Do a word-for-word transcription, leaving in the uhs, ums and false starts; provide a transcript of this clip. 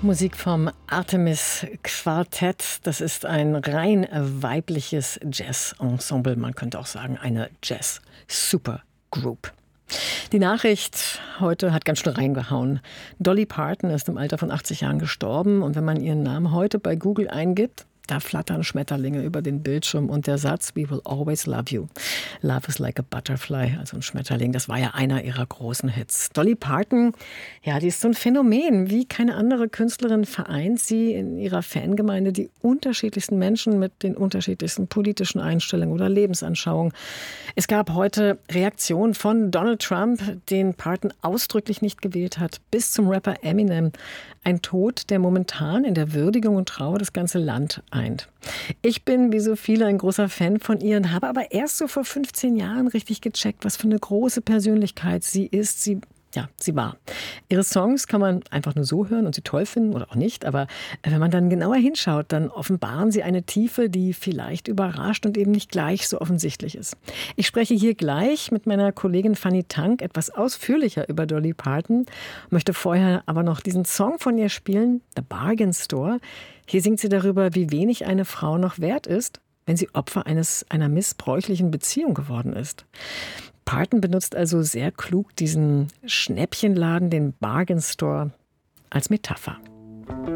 Musik vom Artemis Quartett. Das ist ein rein weibliches Jazz-Ensemble. Man könnte auch sagen, eine Jazz-Supergroup. Die Nachricht heute hat ganz schön reingehauen. Dolly Parton ist im Alter von achtzig Jahren gestorben. Und wenn man ihren Namen heute bei Google eingibt, da flattern Schmetterlinge über den Bildschirm und der Satz "We will always love you. Love is like a butterfly", also ein Schmetterling, das war ja einer ihrer großen Hits. Dolly Parton, ja, die ist so ein Phänomen. Wie keine andere Künstlerin vereint sie in ihrer Fangemeinde die unterschiedlichsten Menschen mit den unterschiedlichsten politischen Einstellungen oder Lebensanschauungen. Es gab heute Reaktionen von Donald Trump, den Parton ausdrücklich nicht gewählt hat, bis zum Rapper Eminem. Ein Tod, der momentan in der Würdigung und Trauer das ganze Land eint. Ich bin, wie so viele, ein großer Fan von ihr und habe aber erst so vor fünfzehn Jahren richtig gecheckt, was für eine große Persönlichkeit sie ist. Sie Ja, sie war. Ihre Songs kann man einfach nur so hören und sie toll finden oder auch nicht. Aber wenn man dann genauer hinschaut, dann offenbaren sie eine Tiefe, die vielleicht überrascht und eben nicht gleich so offensichtlich ist. Ich spreche hier gleich mit meiner Kollegin Fanny Tank etwas ausführlicher über Dolly Parton, möchte vorher aber noch diesen Song von ihr spielen, The Bargain Store. Hier singt sie darüber, wie wenig eine Frau noch wert ist, wenn sie Opfer eines, einer missbräuchlichen Beziehung geworden ist. Parton benutzt also sehr klug diesen Schnäppchenladen, den Bargain Store, als Metapher.